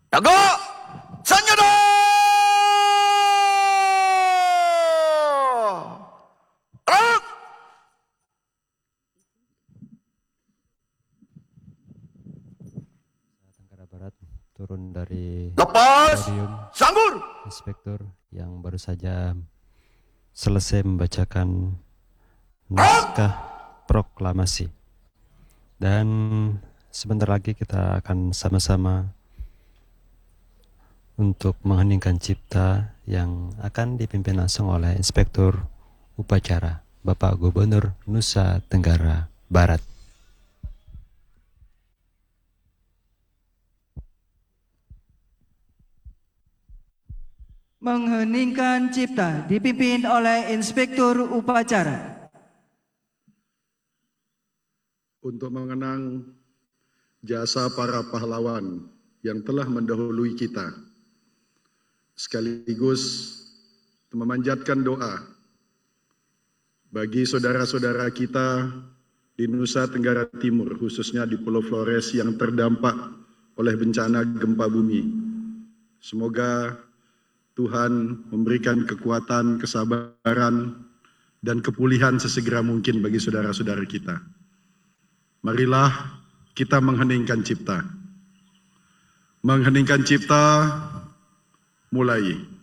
Jago, Senjata! Gerak! Tenggara Barat turun dari Lepas! podium Sambur! inspektur yang baru saja selesai membacakan Gerak! naskah proklamasi. Dan sebentar lagi kita akan sama-sama untuk mengheningkan cipta yang akan dipimpin langsung oleh Inspektur Upacara Bapak Gubernur Nusa Tenggara Barat. Mengheningkan cipta dipimpin oleh Inspektur Upacara. Untuk mengenang jasa para pahlawan yang telah mendahului kita, sekaligus memanjatkan doa bagi saudara-saudara kita di Nusa Tenggara Timur, khususnya di Pulau Flores yang terdampak oleh bencana gempa bumi. Semoga Tuhan memberikan kekuatan, kesabaran, dan kepulihan sesegera mungkin bagi saudara-saudara kita. Marilah kita mengheningkan cipta. Mengheningkan cipta, mulai.